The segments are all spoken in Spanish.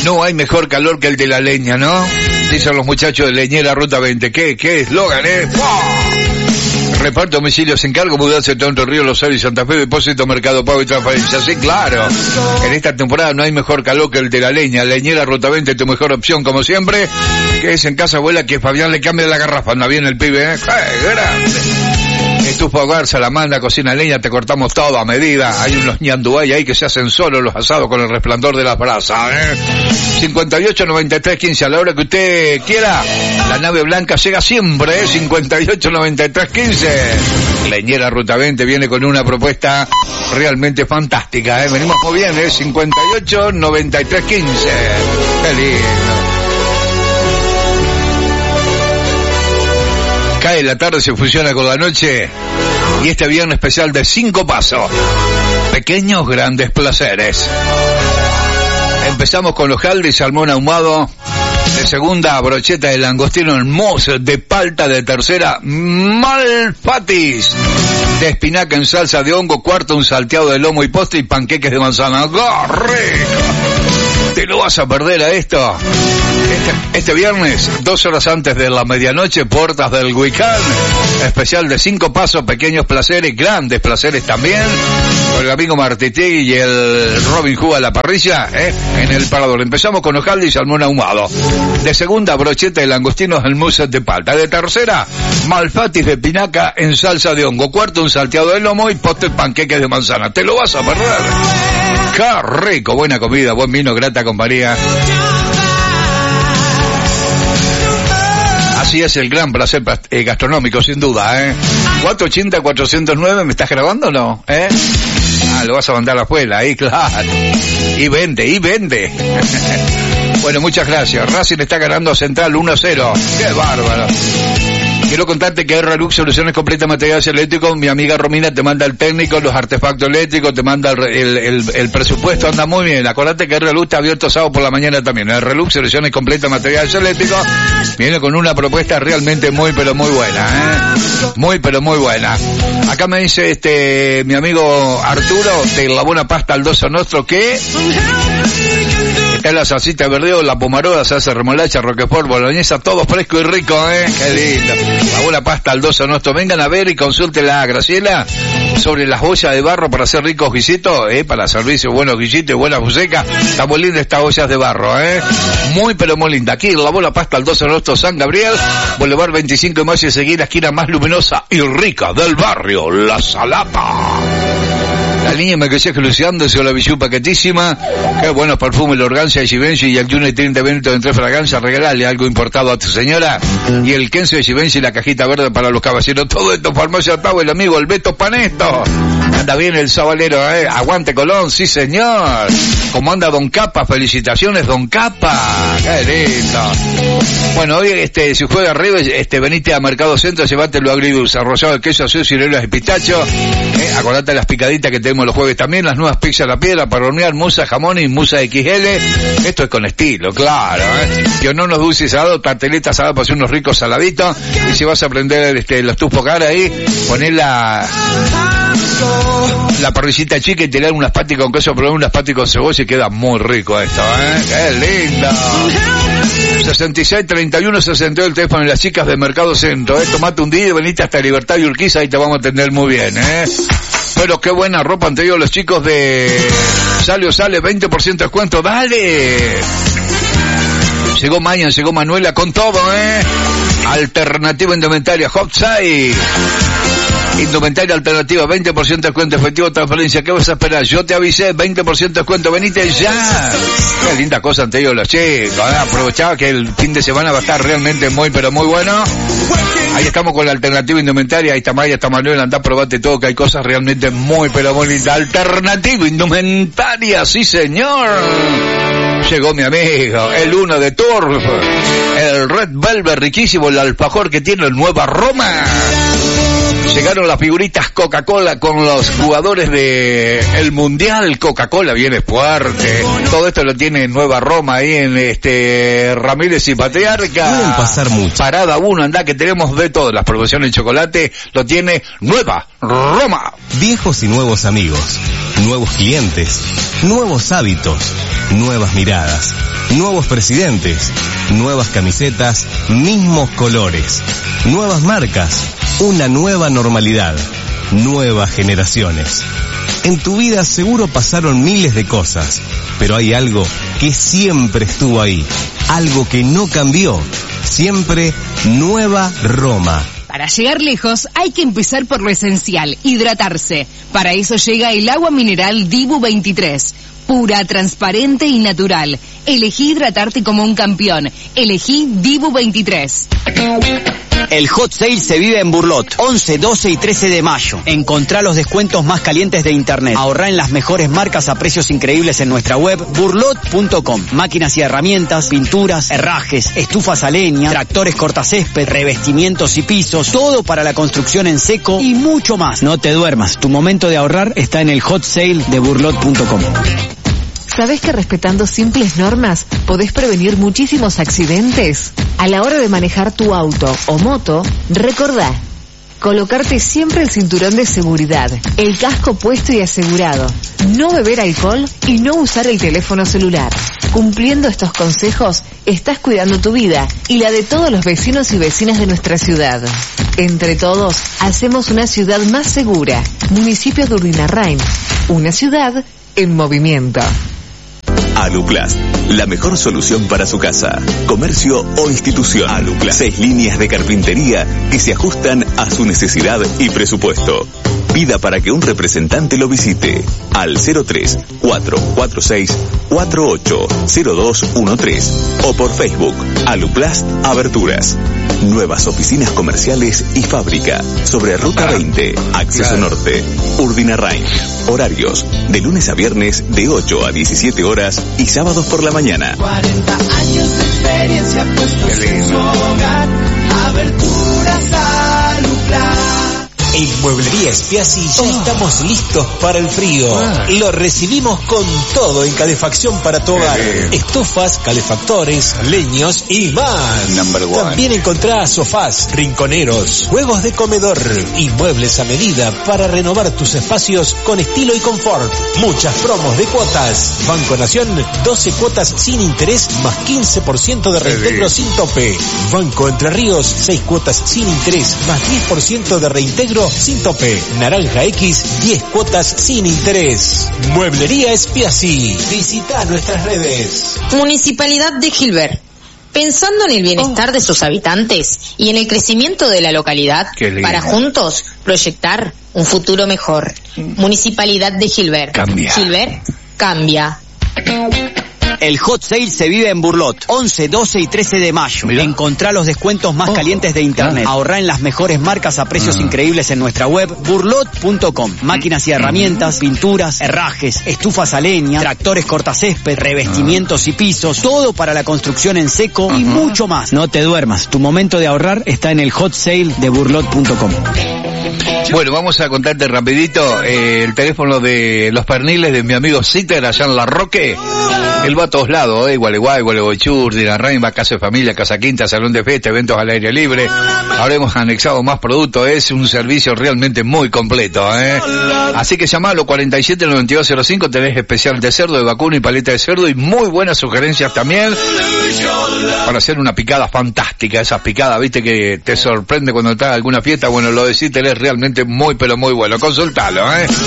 No hay mejor calor que el de la leña, ¿no? Dicen los muchachos de Leñera Ruta 20. ¿Qué eslogan, ¡Wow! Reparto domicilios, encargo, mudanza de Entre Ríos, Rosario y Santa Fe, depósito, mercado pago y transferencia. Sí, claro. En esta temporada no hay mejor calor que el de la leña. Leñera Ruta 20, tu mejor opción, como siempre. Que es en casa abuela que Fabián le cambia la garrafa. Anda bien el pibe, ¿eh? ¡Qué grande! Estufa hogar, salamandra, cocina leña, te cortamos todo a medida. Hay unos ñanduay ahí que se hacen solos los asados con el resplandor de las brasas, ¿eh? 58 93 15, a la hora que usted quiera. La nave blanca llega siempre, ¿eh? 58 93 15. Leñera Ruta 20 viene con una propuesta realmente fantástica, ¿eh? Venimos muy bien, ¿eh? 58 93 15. Qué lindo. Cae la tarde, se fusiona con la noche. Y este viernes especial de 5 pasos. Pequeños grandes placeres. Empezamos con los hojaldre y salmón ahumado. De segunda, brocheta de langostino en mousse. De palta, de tercera, malfatis. De espinaca en salsa de hongo. Cuarto, un salteado de lomo y postre y panqueques de manzana. ¡Qué rico! ¿Te lo vas a perder a esto? Este viernes, 2 horas antes de la medianoche, puertas del Huicán, especial de 5 pasos, pequeños placeres, grandes placeres también, con el amigo Martitegui y el Robin Hood a la parrilla, en el Parador. Empezamos con hojaldre y salmón ahumado. De segunda, brocheta de langostinos en mousse de palta. De tercera, malfatis de espinaca en salsa de hongo. Cuarto, un salteado de lomo y postre panqueques de manzana. ¿Te lo vas a perder? ¡Qué rico! Buena comida, buen vino, grata compañía. Así es el gran placer gastronómico, sin duda, ¿eh? 480-409, ¿me estás grabando o no? Lo vas a mandar afuera, ahí, claro. Y vende. Bueno, muchas gracias. Racing está ganando Central 1-0. ¡Qué bárbaro! Quiero contarte que Relux Soluciones Completas Materiales Eléctricos, mi amiga Romina te manda el técnico, los artefactos eléctricos, te manda el presupuesto, anda muy bien. Acordate que Relux está abierto sábado por la mañana también. El Relux Soluciones Completas Materiales Eléctricos viene con una propuesta realmente muy pero muy buena, muy pero muy buena. Acá me dice mi amigo Arturo de la buena pasta al doso nuestro que está en la salsita de verdeo, la pomaroda, salsa remolacha, roquefort, boloñesa, todo fresco y rico, qué lindo. La buena pasta al doso nuestro. Vengan a ver y consúltenla a Graciela sobre las ollas de barro para hacer ricos guisitos, para servirse buenos guisitos y buenas bucecas. Está muy linda estas ollas de barro, muy pero muy linda. Aquí la buena pasta al doso nuestro, San Gabriel, Boulevard 25 de Mayo y seguir la esquina más luminosa y rica del barrio, La Salata. La niña me quedé exclusiando sobre la bichu paquetísima. Qué buenos perfumes, la organcia de Givenchy y el Juni 30 minutos de entre fragancias. Regalale algo importado a tu señora. Y el Kenzo de Givenchy y la cajita verde para los caballeros. Todo esto, farmacia Tau, el amigo, el Beto Panesto. Anda bien el sabalero, Aguante Colón, sí señor. ¿Cómo anda Don Capa? Felicitaciones, Don Capa. Qué lindo. Bueno, hoy, si juega arriba, venite a Mercado Centro, llévate lo agridulce, arrollado de queso azul, ciruelas de pistacho. Acordate las picaditas que tenemos los jueves también, las nuevas pizzas a la piedra para hornear, musa, jamón y musa XL. Esto es con estilo, claro, Que no nos dulces salados, tarteletas saladas para hacer unos ricos saladitos. Y si vas a prender los tufos cara ahí, poner la parrillita chica y tirar unas patis con queso, probar unas patis con cebolla y queda muy rico esto, ¡Qué lindo! 66 31 62 el teléfono de las chicas de Mercado Centro, Tomate un día y venite hasta Libertad y Urquiza y te vamos a atender muy bien, Pero qué buena ropa han tenido los chicos de Sale 20% de descuento, dale. Llegó Mayan, llegó Manuela con todo, Alternativa indumentaria, Hot Side. Indumentaria alternativa, 20% de descuento efectivo, transferencia. ¿Qué vas a esperar? Yo te avisé, 20% de descuento, venite ya. Qué linda cosa han tenido los chicos, Aprovechaba que el fin de semana va a estar realmente muy pero muy bueno. Ahí estamos con la alternativa indumentaria. Ahí está Maya, está Manuel, andá, probate todo, que hay cosas realmente muy pero muy lindas. Alternativa indumentaria, sí señor. Llegó mi amigo, el 1 de Turf, el Red Velvet riquísimo, el alfajor que tiene Nueva Roma. Llegaron las figuritas Coca-Cola con los jugadores de el Mundial. Coca-Cola viene fuerte. Todo esto lo tiene en Nueva Roma, ahí en Ramírez y Patriarca. Pueden pasar mucho. Parada 1, anda que tenemos de todo. Las promociones de chocolate lo tiene Nueva Roma. Viejos y nuevos amigos, nuevos clientes, nuevos hábitos, nuevas miradas, nuevos presidentes, nuevas camisetas, mismos colores, nuevas marcas, una nueva normalidad, nuevas generaciones. En tu vida seguro pasaron miles de cosas, pero hay algo que siempre estuvo ahí, algo que no cambió, siempre Nueva Roma. Para llegar lejos hay que empezar por lo esencial, hidratarse. Para eso llega el agua mineral Dibu 23. Pura, transparente y natural. Elegí hidratarte como un campeón. Elegí Dibu 23. El Hot Sale se vive en Burlot, 11, 12 y 13 de mayo. Encontrá los descuentos más calientes de internet. Ahorrá en las mejores marcas a precios increíbles en nuestra web, burlot.com. Máquinas y herramientas, pinturas, herrajes, estufas a leña, tractores cortacésped, revestimientos y pisos, todo para la construcción en seco y mucho más. No te duermas, tu momento de ahorrar está en el Hot Sale de burlot.com. ¿Sabés que respetando simples normas podés prevenir muchísimos accidentes? A la hora de manejar tu auto o moto, recordá colocarte siempre el cinturón de seguridad, el casco puesto y asegurado, no beber alcohol y no usar el teléfono celular. Cumpliendo estos consejos, estás cuidando tu vida y la de todos los vecinos y vecinas de nuestra ciudad. Entre todos, hacemos una ciudad más segura. Municipio de Urdinarrain, una ciudad en movimiento. Aluplast, la mejor solución para su casa, comercio o institución. Aluplast, 6 líneas de carpintería que se ajustan a su necesidad y presupuesto. Pida para que un representante lo visite al 03-446-480213 o por Facebook Aluplast Aberturas. Nuevas oficinas comerciales y fábrica sobre Ruta 20, Acceso Norte, Urdinarrain. Horarios de lunes a viernes de 8 a 17 horas y sábados por la mañana. 40 años de experiencia puestos en su hogar. Aberturas Aluplast. En Mueblería Spiazzi ya estamos listos para el frío. Lo recibimos con todo en calefacción para tu hogar. Estufas, calefactores, leños y más. También encontrás sofás, rinconeros, juegos de comedor y muebles a medida para renovar tus espacios con estilo y confort. Muchas promos de cuotas. Banco Nación, 12 cuotas sin interés más 15% de reintegro sin tope. Banco Entre Ríos, 6 cuotas sin interés más 10% de reintegro sin tope. Naranja X, 10 cuotas sin interés. Mueblería Spiazzi. Visita nuestras redes. Municipalidad de Gilbert. Pensando en el bienestar de sus habitantes y en el crecimiento de la localidad, para juntos proyectar un futuro mejor. Municipalidad de Gilbert. Cambia. Gilbert cambia. El Hot Sale se vive en Burlot, 11, 12 y 13 de mayo. Mirá. Encontrá los descuentos más calientes de internet. Ahorrá en las mejores marcas a precios increíbles en nuestra web, burlot.com. Máquinas y herramientas, pinturas, herrajes, estufas a leña, tractores cortacésped, revestimientos y pisos, todo para la construcción en seco y mucho más. No te duermas, tu momento de ahorrar está en el Hot Sale de burlot.com. Bueno, vamos a contarte rapidito el teléfono de los perniles de mi amigo Citer allá en La Roque. Él va a todos lados, Gualeguay, Gualeguaychú, Urdinarrain, va Casa de Familia, Casa Quinta, Salón de Fiesta, eventos al aire libre. Ahora hemos anexado más productos, es un servicio realmente muy completo, Así que llamalo 479205, tenés especial de cerdo, de vacuno y paleta de cerdo y muy buenas sugerencias también para hacer una picada fantástica, esas picadas, viste, que te sorprende cuando estás en alguna fiesta. Bueno, lo de Citer es realmente muy, pero muy bueno. Consultalo,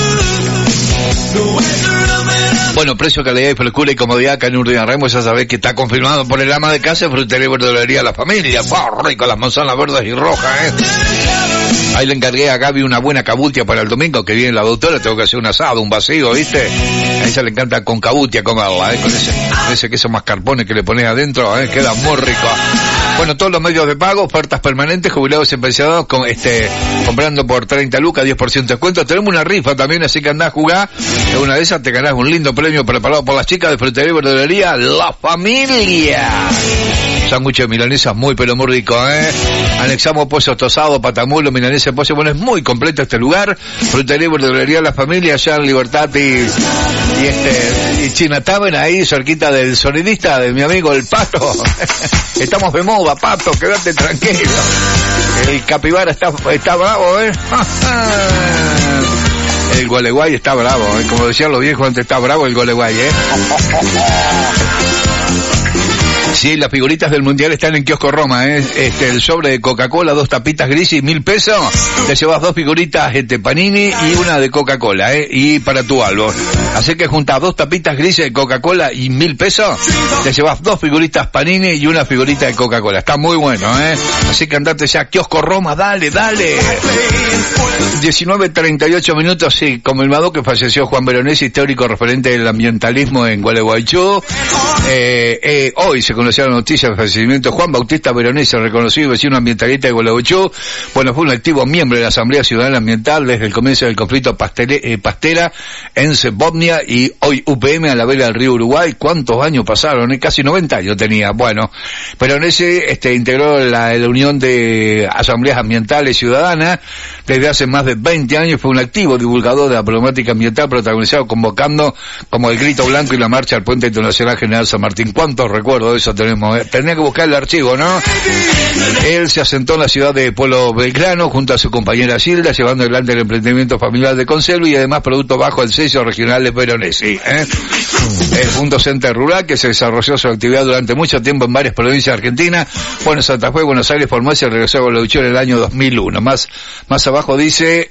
Bueno, precio, calidad y frescura y comodidad acá en Urdinarrain, ya sabés que está confirmado por el ama de casa, Frutería y Verdulería La Familia. ¡Wow! Rico, las manzanas verdes y rojas, Ahí le encargué a Gaby una buena cabutia para el domingo, que viene la doctora, tengo que hacer un asado, un vacío, ¿viste? A ella le encanta con cabutia comerla, con ese queso mascarpone que le pones adentro, queda muy rico. Bueno, todos los medios de pago, ofertas permanentes, jubilados y pensionados, comprando por 30 lucas, 10% de descuento. Tenemos una rifa también, así que andá a jugar. En una de esas te ganás un lindo premio preparado por las chicas de Frutería y Verdulería La Familia. Sándwich de milanesa muy pero muy rico, Anexamos pollo tostado, patamulo, milanesa de pollo. Bueno, es muy completo este lugar. Frutería y verdulería La Familia, allá en Libertad y Chinatown, ahí cerquita del sonidista de mi amigo el Pato. Estamos de moda, Pato, quédate tranquilo. El capibara está bravo, El Gualeguay está bravo, como decían los viejos antes, está bravo el Gualeguay, Sí, las figuritas del Mundial están en Kiosco Roma, el sobre de Coca-Cola, 2 tapitas grises, 1.000 pesos. Te llevas 2 figuritas Panini y una de Coca-Cola, y para tu álbum. Así que juntas 2 tapitas grises de Coca-Cola y 1.000 pesos. Te llevas 2 figuritas Panini y una figurita de Coca-Cola. Está muy bueno, Así que andate ya, Kiosco Roma, dale. 19:38 minutos, sí, conmemorado que falleció Juan Veronesi, histórico referente del ambientalismo en Gualeguaychú. Hoy se conoció la noticia del fallecimiento de Juan Bautista Veronesi, reconocido vecino ambientalista de Gualeguaychú. Bueno, fue un activo miembro de la Asamblea Ciudadana Ambiental desde el comienzo del conflicto Pastera en Sebovnia y hoy UPM a la vera del río Uruguay. ¿Cuántos años pasaron? Casi 90 años tenía. Bueno, Veronesi integró la Unión de Asambleas Ambientales Ciudadanas desde hace más de 20 años. Fue un activo divulgador de la problemática ambiental, protagonizado convocando como el Grito Blanco y la marcha al Puente Internacional General San Martín. ¿Cuántos recuerdos de eso tenemos? Tenía que buscar el archivo, ¿no? Él se asentó en la ciudad de Pueblo Belgrano junto a su compañera Gilda, llevando adelante el emprendimiento familiar de conserva y además producto bajo el sello regional de Veronesi. El Punto Center Rural, que se desarrolló su actividad durante mucho tiempo en varias provincias de Argentina. Bueno, Santa Fe, Buenos Aires, Formosa, y regresó a Gualeguaychú en el año 2001. Más abajo dice,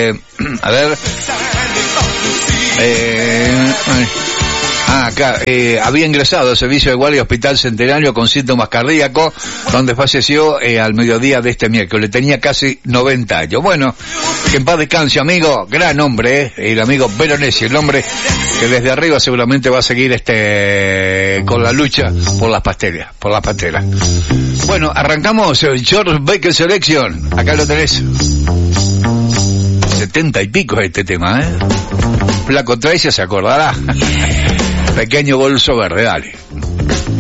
acá, había ingresado al servicio de guardia Hospital Centenario con síntomas cardíacos, donde falleció al mediodía de este miércoles. Tenía casi 90 años. Bueno, que en paz descanse, amigo. Gran hombre, el amigo Veronesi, el hombre que desde arriba seguramente va a seguir con la lucha por las pastelas. Bueno, arrancamos el George Baker Selection. Acá lo tenés. 70 y pico este tema, Flaco Tracy se acordará. Pequeño bolso verde, dale.